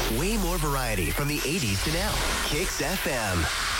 Way more variety from the 80s to now. Kicks FM.